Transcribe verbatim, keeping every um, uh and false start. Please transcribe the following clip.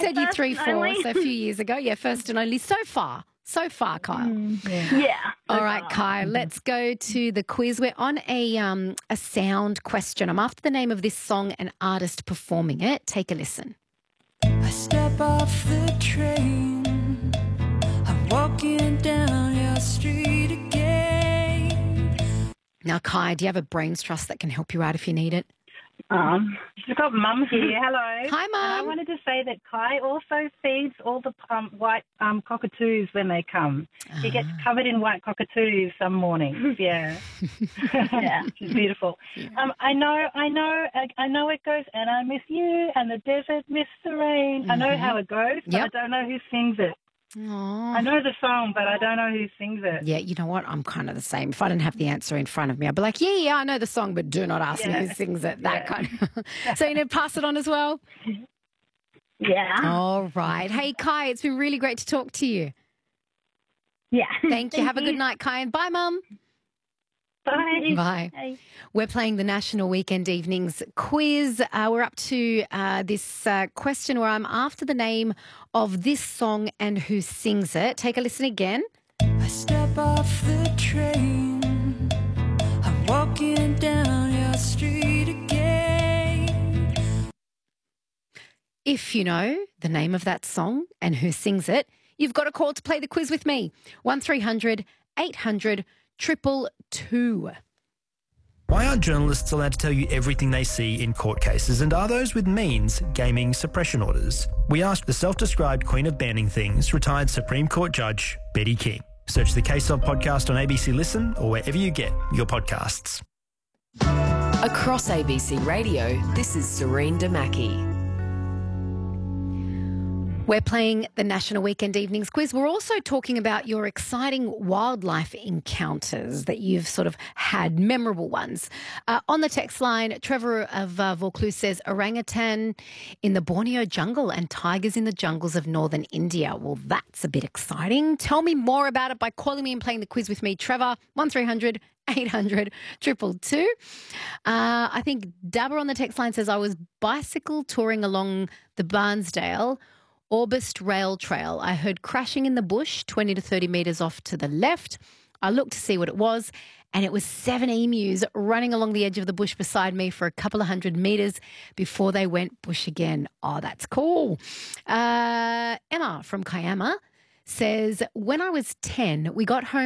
said you First three, and four, only. so a few years ago. Yeah, first and only. So far. So far, Kyle. Yeah. yeah All so right, far. Kai, let's go to the quiz. We're on a um, a sound question. I'm after the name of this song and artist performing it. Take a listen. I step off the train, I'm walking down your street again. Now, Kai, do you have a brains trust that can help you out if you need it? Um, she's got Mum here. Hello. Hi, And I Mum. wanted to say that Kai also feeds all the um, white um, cockatoos when they come. He gets covered in white cockatoos some mornings. Yeah, Yeah. she's beautiful. Um, I know, I know, I, I know it goes. And I miss you, and the desert miss the rain. I know how it goes, but Yep. I don't know who sings it. Aw. I know the song, but I don't know who sings it. Yeah, you know what? I'm kind of the same. If I didn't have the answer in front of me, I'd be like, yeah, yeah, I know the song, but do not ask me Yeah. who sings it. That Yeah. kind of. So you know, pass it on as well. Yeah. All right. Hey, Kai, it's been really great to talk to you. Yeah. Thank you. Have a good night, Kai, and bye, Mum. Bye. Bye. Hey. We're playing the National Weekend Evenings quiz. Uh, we're up to uh, this uh, question where I'm after the name of this song and who sings it. Take a listen again. I step off the train, I'm walking down your street again. If you know the name of that song and who sings it, you've got a call to play the quiz with me. one three hundred eight hundred two two two. Why aren't journalists allowed to tell you everything they see in court cases, and are those with means gaming suppression orders? We asked the self-described queen of banning things, retired Supreme Court Judge Betty King. Search the Case Of podcast on A B C Listen or wherever you get your podcasts. Across A B C Radio, this is Serene Damaki. We're playing the National Weekend Evenings quiz. We're also talking about your exciting wildlife encounters that you've sort of had, memorable ones. Uh, on the text line, Trevor of uh, Vaucluse says orangutan in the Borneo jungle and tigers in the jungles of northern India. Well, that's a bit exciting. Tell me more about it by calling me and playing the quiz with me. Trevor, one three hundred eight hundred two two two. Uh, I think Dabber on the text line says I was bicycle touring along the Barnsdale Orbist Rail Trail. I heard crashing in the bush twenty to thirty metres off to the left. I looked to see what it was, and it was seven emus running along the edge of the bush beside me for a couple of hundred metres before they went bush again. Oh, that's cool. Uh, Emma from Kiama says, when I was ten, we got home